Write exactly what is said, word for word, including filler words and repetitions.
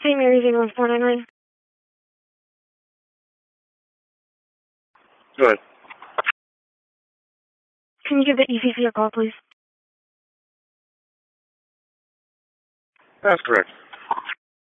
Saint Mary's Ambulance four nine nine. Go ahead. Can you give the E C C a call, please? That's correct.